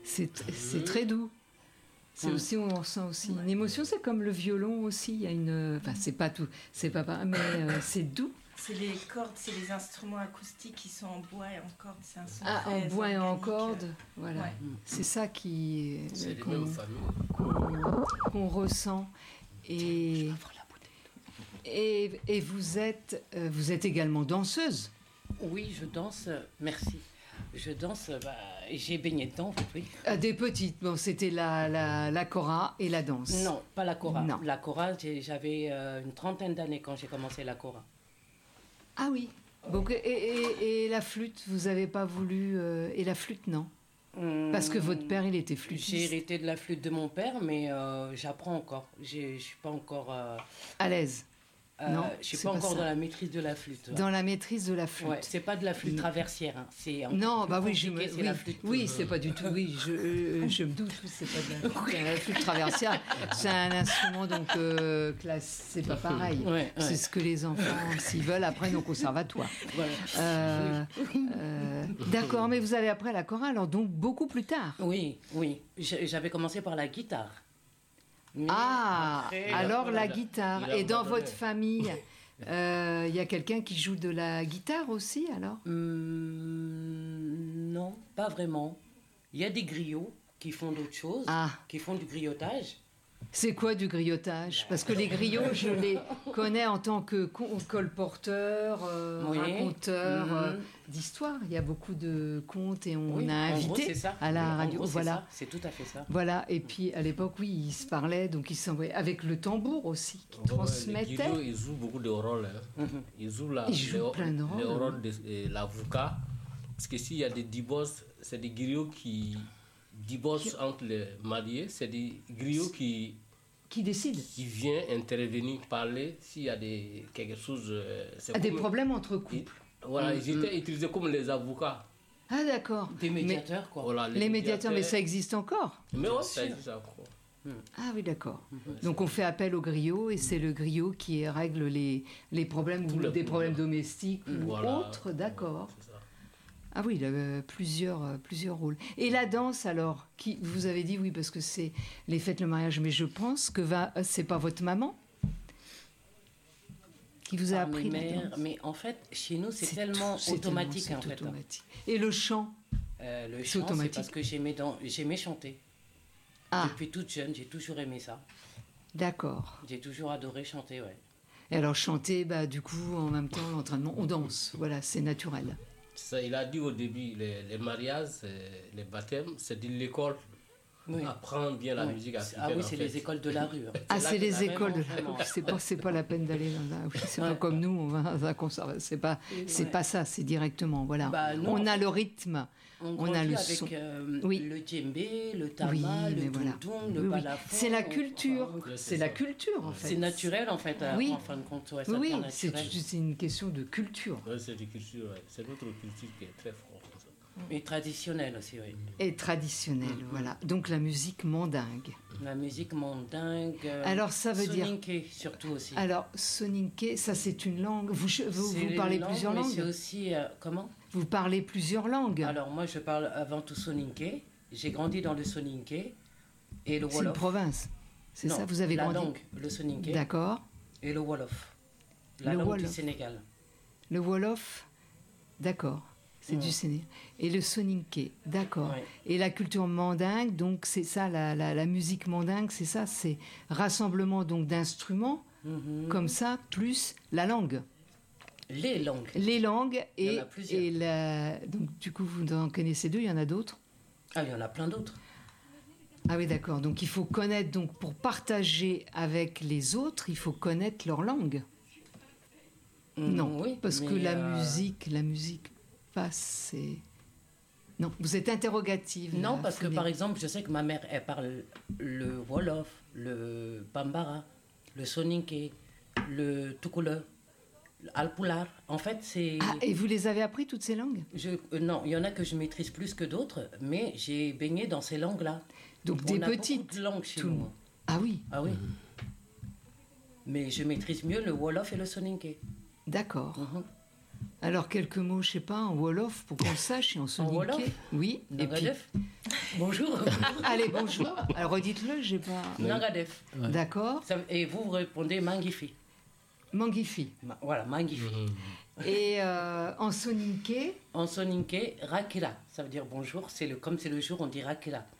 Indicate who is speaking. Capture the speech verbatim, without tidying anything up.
Speaker 1: C'est, c'est très doux. C'est mmh. aussi, on ressent aussi une émotion. C'est comme le violon aussi. Il y a une, enfin, c'est pas tout, c'est pas pareil, mais euh, c'est doux.
Speaker 2: C'est les cordes, c'est les instruments acoustiques qui sont en bois et en cordes. C'est un son
Speaker 1: ah,
Speaker 2: très
Speaker 1: en bois
Speaker 2: organique.
Speaker 1: et en cordes, voilà. Ouais. C'est ça qui, c'est qu'on, qu'on, qu'on ressent. Et, et, et vous êtes, euh, vous êtes également danseuse.
Speaker 3: Oui, je danse. Merci. Je danse, bah, j'ai baigné dedans, oui.
Speaker 1: Ah, des petites, bon, c'était la, la, la kora et la danse.
Speaker 3: Non, pas la kora.
Speaker 1: Non.
Speaker 3: La kora, j'avais euh, une trentaine d'années quand j'ai commencé la kora.
Speaker 1: Ah oui. Donc, et, et, et la flûte, vous n'avez pas voulu... Euh, et la flûte, non hum, parce que votre père, il était flûtiste.
Speaker 3: J'ai hérité de la flûte de mon père, mais euh, j'apprends encore. Je ne suis pas encore... Euh,
Speaker 1: à l'aise.
Speaker 3: Euh, non, je suis pas, pas encore ça. Dans la maîtrise de la flûte.
Speaker 1: Dans la maîtrise de la flûte.
Speaker 3: Ouais, c'est pas de la flûte traversière. Hein. C'est
Speaker 1: non, bah oui, je me,
Speaker 3: c'est
Speaker 1: oui,
Speaker 3: la flûte.
Speaker 1: Oui, c'est pas du tout. Oui, je, euh, je me doute. C'est pas de la flûte, la flûte traversière. C'est un instrument donc euh, classe. C'est pas pareil. Ouais, ouais. C'est ce que les enfants, s'ils veulent, apprennent au conservatoire. Voilà. Euh, euh, d'accord, mais vous avez appris la chorale, alors donc beaucoup plus tard.
Speaker 3: Oui, oui. J'avais commencé par la guitare.
Speaker 1: Mais ah, après, alors la guitare. Et dans votre famille, il euh, y a quelqu'un qui joue de la guitare aussi, alors
Speaker 3: hum, Non, pas vraiment. Il y a des griots qui font d'autres choses, ah. qui font du griotage.
Speaker 1: C'est quoi du griotage? Parce que les griots, je les connais en tant que colporteur, euh, oui. raconteur mm-hmm. euh, d'histoire. Il y a beaucoup de contes et on
Speaker 3: oui,
Speaker 1: a invité
Speaker 3: gros, ça.
Speaker 1: à la
Speaker 3: en
Speaker 1: radio.
Speaker 3: Gros, c'est
Speaker 1: voilà,
Speaker 3: ça. C'est tout à fait ça.
Speaker 1: Voilà. Et puis à l'époque, oui, ils se parlaient, donc ils s'envoyaient avec le tambour aussi, qui
Speaker 4: bon,
Speaker 1: transmettait.
Speaker 4: Les griots, ils jouent beaucoup de rôles. Hein. Mm-hmm. Ils jouent la,
Speaker 1: ils jouent
Speaker 4: le,
Speaker 1: plein de rôles.
Speaker 4: Le rôle de euh, l'avocat. Parce que s'il y a des divorces, c'est des griots qui divorcent qui... entre les mariés. C'est des griots qui
Speaker 1: Qui décide
Speaker 4: Qui vient intervenir, parler s'il y a des, quelque chose... Euh,
Speaker 1: ah, des problèmes entre couples.
Speaker 4: Ils, voilà, mmh. ils étaient utilisés comme les avocats.
Speaker 1: Ah d'accord.
Speaker 3: Des médiateurs, mais, quoi.
Speaker 4: Voilà,
Speaker 1: les, les médiateurs, médiateurs, mais ça existe encore.
Speaker 4: Mais oui, ça existe encore.
Speaker 1: Mmh. Ah oui, d'accord. Mmh. Donc on fait appel au griot et c'est le griot qui règle les, les problèmes, ou des problèmes domestiques mmh. ou voilà. autres, d'accord. Ouais, ah oui, il a plusieurs, euh, plusieurs rôles. Et la danse, alors, qui, vous avez dit oui, parce que c'est les fêtes, le mariage, mais je pense que va, c'est pas votre maman qui vous a ah, appris la danse.
Speaker 3: Mais en fait, chez nous, c'est, c'est tellement tout, automatique.
Speaker 1: C'est
Speaker 3: en fait,
Speaker 1: automatique. Hein. Et le chant
Speaker 3: euh, Le chant, c'est, c'est parce que j'aimais, dans, j'aimais chanter. Ah. Depuis toute jeune, j'ai toujours aimé ça.
Speaker 1: D'accord.
Speaker 3: J'ai toujours adoré chanter, ouais.
Speaker 1: Et alors chanter, bah, du coup, en même temps, l'entraînement, on danse. Voilà, c'est naturel.
Speaker 4: Ça, il a dit au début, les, les mariages, les baptêmes, c'est de l'école. Oui. Apprendre bien la oui. musique africaine.
Speaker 3: Ah oui, c'est les écoles de la rue. Hein.
Speaker 1: Ah, c'est, c'est les écoles de la rue. C'est pas, c'est pas la peine d'aller dans la... Oui, c'est ouais. pas comme nous, on va dans un conservatoire. C'est pas, c'est ouais. pas ça, c'est directement, voilà. Bah, non, on a le rythme,
Speaker 3: on,
Speaker 1: on a le
Speaker 3: avec,
Speaker 1: son.
Speaker 3: Euh, oui. Le djembé, le tama, oui, le
Speaker 1: voilà.
Speaker 3: doudon, le
Speaker 1: oui,
Speaker 3: balafon.
Speaker 1: C'est la culture, on... c'est,
Speaker 4: c'est
Speaker 1: la culture en fait.
Speaker 3: C'est naturel en fait,
Speaker 1: oui.
Speaker 3: en fin de compte. Ouais,
Speaker 1: oui, c'est, c'est une question de culture.
Speaker 4: Oui, c'est de culture, ouais. C'est notre culture qui est très forte.
Speaker 3: Et traditionnelle aussi, oui.
Speaker 1: Et traditionnelle, mmh. voilà. Donc la musique mandingue.
Speaker 3: La musique mandingue. Euh,
Speaker 1: Alors ça veut
Speaker 3: soninké,
Speaker 1: dire.
Speaker 3: Soninké surtout aussi.
Speaker 1: Alors soninké, ça c'est une langue. Vous, vous,
Speaker 3: c'est
Speaker 1: vous parlez
Speaker 3: langue,
Speaker 1: plusieurs
Speaker 3: mais
Speaker 1: langues.
Speaker 3: C'est aussi euh, comment?
Speaker 1: Vous parlez plusieurs langues.
Speaker 3: Alors moi je parle avant tout soninké. J'ai grandi dans le soninké et le wolof.
Speaker 1: C'est une province. C'est
Speaker 3: non,
Speaker 1: ça, vous avez
Speaker 3: la
Speaker 1: grandi.
Speaker 3: La langue, le soninké.
Speaker 1: D'accord.
Speaker 3: Et le wolof. La
Speaker 1: le
Speaker 3: langue
Speaker 1: wolof.
Speaker 3: du Sénégal.
Speaker 1: Le wolof, d'accord. C'est mmh. du Sénégal. Et le soninké, d'accord. Ouais. Et la culture mandingue, donc c'est ça, la, la, la musique mandingue, c'est ça, c'est rassemblement donc d'instruments, mmh. comme ça, plus la langue.
Speaker 3: Les langues.
Speaker 1: Les langues et, et la... Donc du coup, vous en connaissez deux, il y en a d'autres?
Speaker 3: Ah, il y en a plein d'autres.
Speaker 1: Ah oui, d'accord. Donc il faut connaître, donc pour partager avec les autres, il faut connaître leur langue. Mmh, non, oui, parce que la euh... musique, la musique... C'est... Non, vous êtes interrogative.
Speaker 3: Non, parce que par exemple, je sais que ma mère, elle parle le wolof, le bambara, le soninké, le tukula, l'alpulaar. En fait, c'est...
Speaker 1: Ah, et vous les avez appris, toutes ces langues?
Speaker 3: je, euh, Non, il y en a que je maîtrise plus que d'autres, mais j'ai baigné dans ces langues-là.
Speaker 1: Donc
Speaker 3: On
Speaker 1: des
Speaker 3: a
Speaker 1: petites
Speaker 3: beaucoup de langues chez
Speaker 1: tout...
Speaker 3: nous.
Speaker 1: Ah oui.
Speaker 3: Ah oui. Mmh. Mais je maîtrise mieux le wolof et le soninké.
Speaker 1: D'accord.
Speaker 3: Mmh.
Speaker 1: Alors, quelques mots, je sais pas, en wolof, pour qu'on le sache, et en soninké.
Speaker 3: En wolof?
Speaker 1: Oui.
Speaker 3: Et puis... Bonjour.
Speaker 1: Allez, bonjour. Alors redites-le, j'ai pas.
Speaker 3: Nangadef.
Speaker 1: Ouais. D'accord.
Speaker 3: Et vous, vous répondez Mangifi.
Speaker 1: Mangifi.
Speaker 3: Ma, voilà, Mangifi.
Speaker 1: Mm-hmm. Et euh, en soninké?
Speaker 3: En soninké, Rakila. Ça veut dire bonjour. C'est le, comme c'est le jour, on dit Rakila.